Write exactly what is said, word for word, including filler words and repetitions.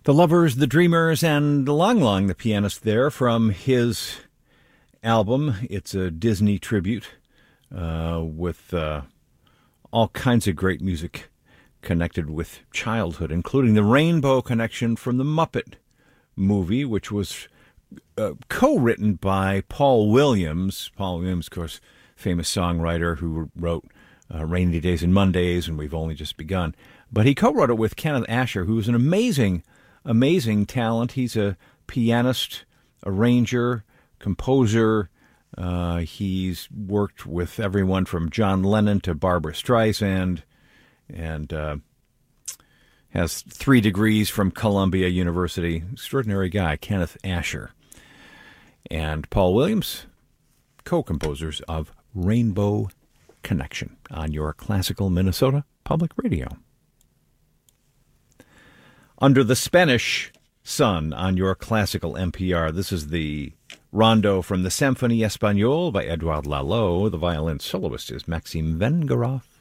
The Lovers, the Dreamers, and Lang Lang, the pianist there, from his album. It's a Disney tribute uh, with uh, all kinds of great music connected with childhood, including the Rainbow Connection from the Muppet movie, which was uh, co-written by Paul Williams. Paul Williams, of course, famous songwriter who wrote uh, Rainy Days and Mondays and We've Only Just Begun. But he co-wrote it with Kenneth Asher, who's an amazing Amazing talent. He's a pianist, arranger, composer. Uh, he's worked with everyone from John Lennon to Barbra Streisand, and uh, has three degrees from Columbia University. Extraordinary guy, Kenneth Asher. And Paul Williams, co-composers of Rainbow Connection on your classical Minnesota Public Radio. Under the Spanish Sun on your classical N P R. This is the rondo from the Symphonie Espagnole by Edouard Lalo. The violin soloist is Maxime Vengerov.